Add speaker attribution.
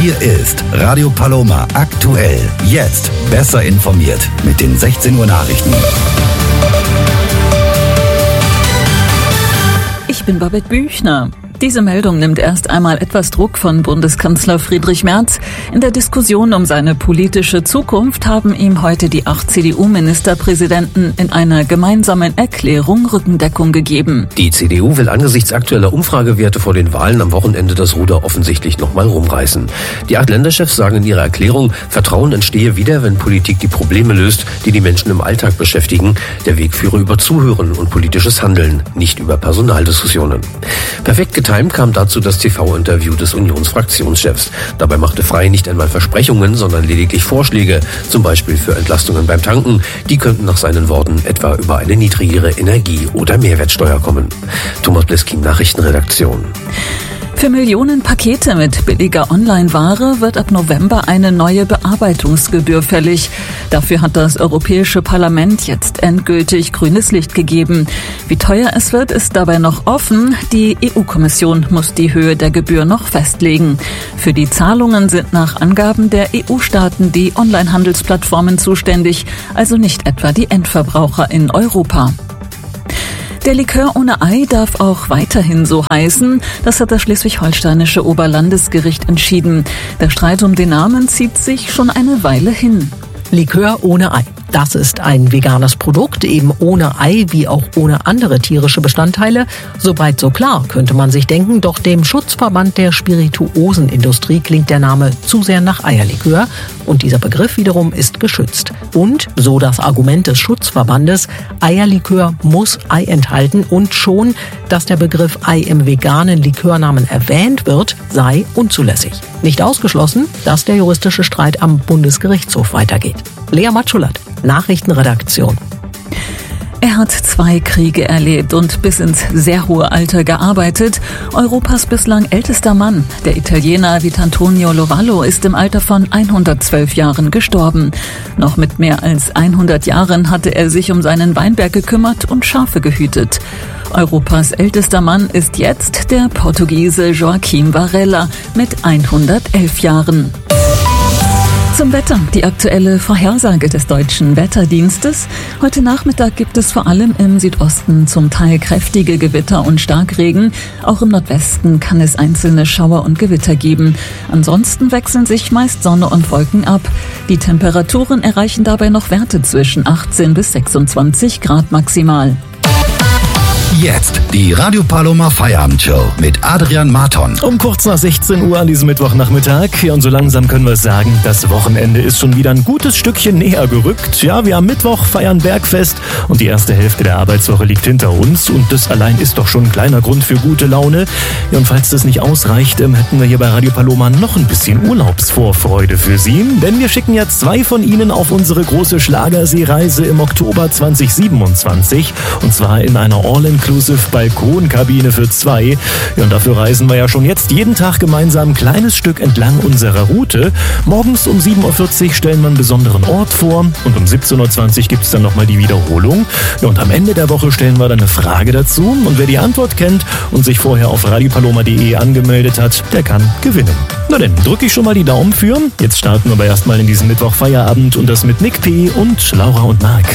Speaker 1: Hier ist Radio Paloma aktuell. Jetzt besser informiert mit den 16 Uhr Nachrichten.
Speaker 2: Ich bin Babette Büchner. Diese Meldung nimmt erst einmal etwas Druck von Bundeskanzler Friedrich Merz. In der Diskussion um seine politische Zukunft haben ihm heute die 8 CDU-Ministerpräsidenten in einer gemeinsamen Erklärung Rückendeckung gegeben.
Speaker 3: Die CDU will angesichts aktueller Umfragewerte vor den Wahlen am Wochenende das Ruder offensichtlich nochmal rumreißen. Die 8 Länderchefs sagen in ihrer Erklärung, Vertrauen entstehe wieder, wenn Politik die Probleme löst, die die Menschen im Alltag beschäftigen. Der Weg führe über Zuhören und politisches Handeln, nicht über Personaldiskussionen. Perfekt getimt kam dazu das TV-Interview des Unionsfraktionschefs. Dabei machte Frey nicht einmal Versprechungen, sondern lediglich Vorschläge, zum Beispiel für Entlastungen beim Tanken. Die könnten nach seinen Worten etwa über eine niedrigere Energie- oder Mehrwertsteuer kommen. Thomas Bleskin, Nachrichtenredaktion.
Speaker 2: Für Millionen Pakete mit billiger Online-Ware wird ab November eine neue Bearbeitungsgebühr fällig. Dafür hat das Europäische Parlament jetzt endgültig grünes Licht gegeben. Wie teuer es wird, ist dabei noch offen. Die EU-Kommission muss die Höhe der Gebühr noch festlegen. Für die Zahlungen sind nach Angaben der EU-Staaten die Online-Handelsplattformen zuständig, also nicht etwa die Endverbraucher in Europa. Der Likör ohne Ei darf auch weiterhin so heißen. Das hat das schleswig-holsteinische Oberlandesgericht entschieden. Der Streit um den Namen zieht sich schon eine Weile hin.
Speaker 4: Likör ohne Ei. Das ist ein veganes Produkt, eben ohne Ei wie auch ohne andere tierische Bestandteile. Soweit so klar, könnte man sich denken, doch dem Schutzverband der Spirituosenindustrie klingt der Name zu sehr nach Eierlikör und dieser Begriff wiederum ist geschützt. Und, so das Argument des Schutzverbandes, Eierlikör muss Ei enthalten und schon, dass der Begriff Ei im veganen Likörnamen erwähnt wird, sei unzulässig. Nicht ausgeschlossen, dass der juristische Streit am Bundesgerichtshof weitergeht. Lea Matschulat, Nachrichtenredaktion.
Speaker 2: Er hat 2 Kriege erlebt und bis ins sehr hohe Alter gearbeitet. Europas bislang ältester Mann, der Italiener Vitantonio Lovallo, ist im Alter von 112 Jahren gestorben. Noch mit mehr als 100 Jahren hatte er sich um seinen Weinberg gekümmert und Schafe gehütet. Europas ältester Mann ist jetzt der Portugiese Joaquim Varela mit 111 Jahren. Zum Wetter, die aktuelle Vorhersage des Deutschen Wetterdienstes. Heute Nachmittag gibt es vor allem im Südosten zum Teil kräftige Gewitter und Starkregen. Auch im Nordwesten kann es einzelne Schauer und Gewitter geben. Ansonsten wechseln sich meist Sonne und Wolken ab. Die Temperaturen erreichen dabei noch Werte zwischen 18 bis 26 Grad maximal.
Speaker 1: Jetzt die Radio Paloma Feierabendshow mit Adrian Marton.
Speaker 5: Um kurz nach 16 Uhr an diesem Mittwochnachmittag. Ja, und so langsam können wir sagen, das Wochenende ist schon wieder ein gutes Stückchen näher gerückt. Ja, wir am Mittwoch feiern Bergfest und die erste Hälfte der Arbeitswoche liegt hinter uns. Und das allein ist doch schon ein kleiner Grund für gute Laune. Ja, und falls das nicht ausreicht, hätten wir hier bei Radio Paloma noch ein bisschen Urlaubsvorfreude für Sie. Denn wir schicken ja 2 von Ihnen auf unsere große Schlagerseereise im Oktober 2027. Und zwar in einer All-Inclusive Balkonkabine für 2. Ja, und dafür reisen wir ja schon jetzt jeden Tag gemeinsam ein kleines Stück entlang unserer Route. Morgens um 7.40 Uhr stellen wir einen besonderen Ort vor und um 17.20 Uhr gibt es dann nochmal die Wiederholung. Ja, und am Ende der Woche stellen wir dann eine Frage dazu und wer die Antwort kennt und sich vorher auf radiopaloma.de angemeldet hat, der kann gewinnen. Na denn, drücke ich schon mal die Daumen für. Jetzt starten wir aber erstmal in diesen Mittwoch Feierabend und das mit Nick P. und Laura und Marc.